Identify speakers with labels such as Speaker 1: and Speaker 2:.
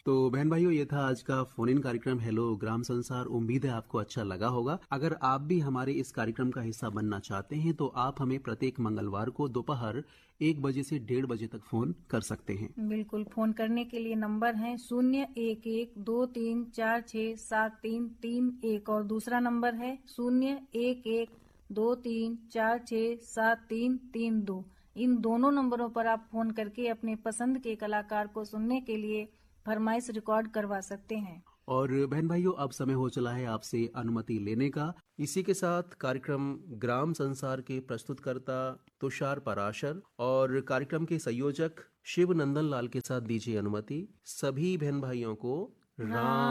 Speaker 1: तो बहन भाइयों, ये था आज का फोन इन कार्यक्रम हेलो ग्राम संसार। उम्मीद है आपको अच्छा लगा होगा। अगर आप भी हमारे इस कार्यक्रम का हिस्सा बनना चाहते हैं तो आप हमें प्रत्येक मंगलवार को दोपहर 1 बजे से 1:30 बजे तक फोन कर सकते हैं।
Speaker 2: बिल्कुल, फोन करने के लिए नंबर है 01123467331 और दूसरा नंबर है 01123467332। इन दोनों नंबरों पर आप फोन करके अपने पसंद के कलाकार को सुनने के लिए फरमाइश रिकॉर्ड करवा सकते हैं।
Speaker 1: और बहन भाइयों, अब समय हो चला है आपसे अनुमति लेने का। इसी के साथ कार्यक्रम ग्राम संसार के प्रस्तुतकर्ता तुषार पराशर और कार्यक्रम के संयोजक शिव नंदन लाल के साथ दीजिए अनुमति। सभी बहन भाइयों को राम